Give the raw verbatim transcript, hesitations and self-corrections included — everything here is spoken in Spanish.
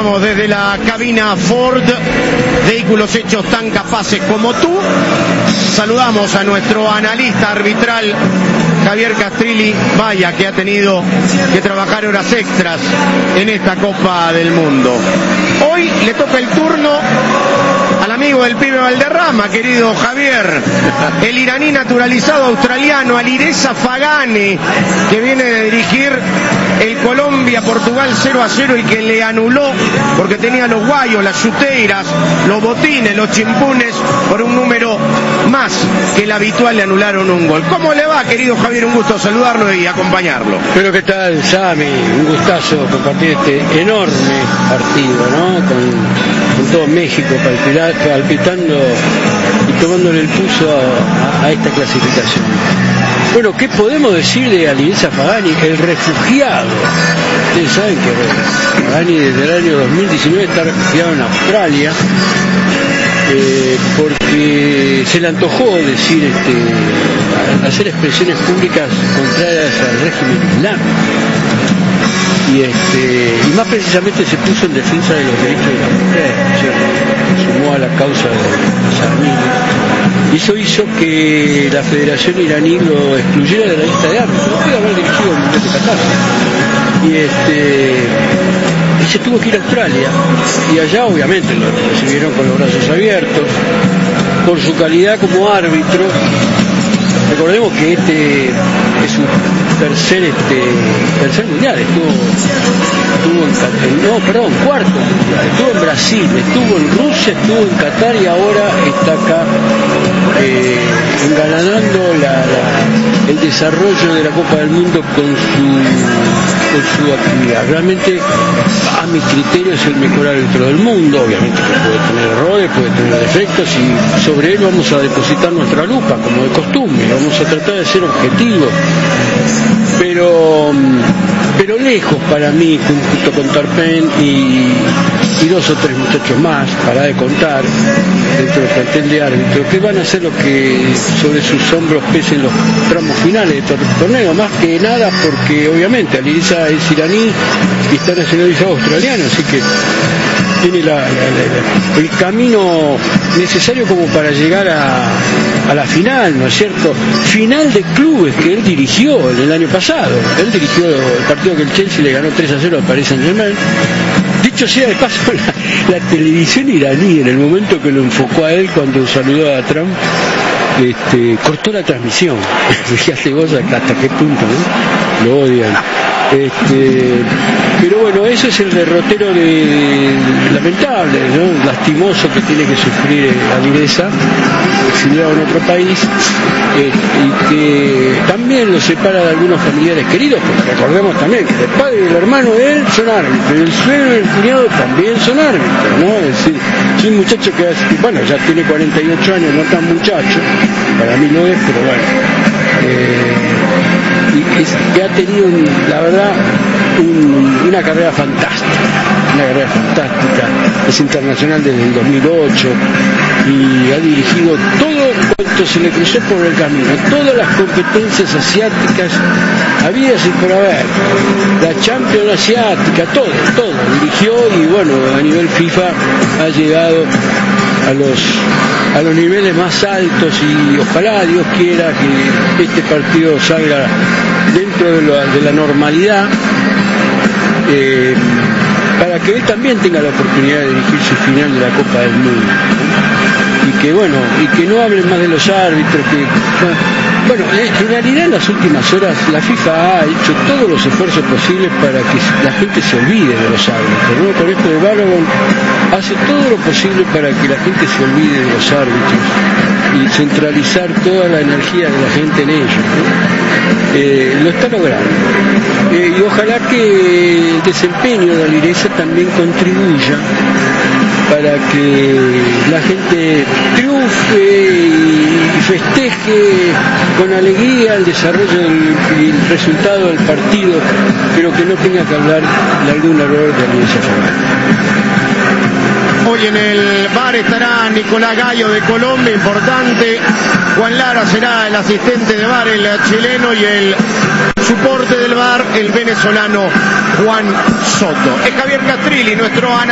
saludamos desde la cabina Ford, vehículos hechos tan capaces como tú. Saludamos a nuestro analista arbitral, Javier Castrilli, vaya que ha tenido que trabajar horas extras en esta Copa del Mundo. Hoy le toca el turno al amigo del pibe Valderrama, querido Javier, el iraní naturalizado australiano, Alireza Fagani, que viene de dirigir el Colombia-Portugal cero a cero y que le anuló porque tenía los guayos, las chuteiras, los botines, los chimpunes, por un número más que el habitual, le anularon un gol. ¿Cómo le va, querido Javier? Un gusto saludarlo y acompañarlo. Pero ¿qué tal, Sami? Un gustazo compartir este enorme partido, ¿no? Con, con todo México palpitar, palpitando y tomándole el pulso a, a, a esta clasificación. Bueno, ¿qué podemos decir de Alireza Fagani, el refugiado? Ustedes saben que Fagani desde el año dos mil diecinueve está refugiado en Australia, eh, porque se le antojó decir, este, hacer expresiones públicas contrarias al régimen islámico. Y, este, y más precisamente se puso en defensa de los derechos de la mujer, se sumó a la causa de Sarmini. Eso hizo que la Federación iraní lo excluyera de la lista de árbitros. No puede haber dirigido el Mundial de Qatar. Y este y se tuvo que ir a Australia, y allá obviamente lo recibieron con los brazos abiertos por su calidad como árbitro. Recordemos que este es su tercer este tercer mundial, estuvo, estuvo en no, perdón, cuarto mundial, estuvo en Brasil, estuvo en Rusia, estuvo en Qatar y ahora está acá eh, engalanando la, la, el desarrollo de la Copa del Mundo con su con su actividad. Realmente, a mi criterio, es el mejor árbitro del mundo. Obviamente que puede tener errores, puede tener defectos, y sobre él vamos a depositar nuestra lupa, como de costumbre. Vamos a tratar de ser objetivos, pero pero lejos para mí, junto con Tarpen y, y dos o tres muchachos más, para de contar, dentro del plantel de árbitros, que van a hacer lo que sobre sus hombros pesen los tramos finales de este torneo, más que nada porque obviamente Alireza es iraní y está nacionalizado australiano, así que tiene la, la, la, el camino necesario como para llegar a, a la final, ¿no es cierto? Final de clubes que él dirigió el año pasado. Él dirigió el partido que el Chelsea le ganó tres a cero al Paris Saint-Germain. Dicho sea de paso, la, la televisión iraní, en el momento que lo enfocó a él cuando saludó a Trump, este, cortó la transmisión. Fíjate vos hasta qué punto, ¿no? Lo odian. Este, pero bueno, eso es el derrotero de, lamentable, ¿no? Lastimoso que tiene que sufrir Alireza, exiliado en otro país, eh, y que también lo separa de algunos familiares queridos, porque recordemos también que el padre y el hermano de él son árbitros, el suegro y el cuñado también son árbitros, ¿no? Es decir, es un muchacho que, bueno, ya tiene cuarenta y ocho años, no tan muchacho, para mí lo es, pero bueno. Eh, y que ha tenido, la verdad, un, una carrera fantástica, una carrera fantástica, es internacional desde el dos mil ocho y ha dirigido todo cuanto se le cruzó por el camino, todas las competencias asiáticas habidas y por haber, la Champions asiática, todo, todo, dirigió, y bueno, a nivel FIFA ha llegado a los a los niveles más altos, y ojalá Dios quiera que este partido salga dentro de la, de la normalidad, eh, para que él también tenga la oportunidad de dirigir su final de la Copa del Mundo, ¿no? Y que bueno, y que no hablen más de los árbitros, que bueno, en realidad en las últimas horas la FIFA ha hecho todos los esfuerzos posibles para que la gente se olvide de los árbitros, ¿no? Con esto de Balogun hace todo lo posible para que la gente se olvide de los árbitros y centralizar toda la energía de la gente en ellos, ¿no? Eh, lo está logrando, eh, y ojalá que el desempeño de Alireza también contribuya para que la gente triunfe y festeje con alegría el desarrollo del, y el resultado del partido, pero que no tenga que hablar de algún error de Alireza Fagani. Hoy en el bar estará Nicolás Gallo de Colombia, importante. Juan Lara será el asistente de bar, el chileno, y el soporte del bar, el venezolano Juan Soto. Es Javier Castrilli, nuestro analista.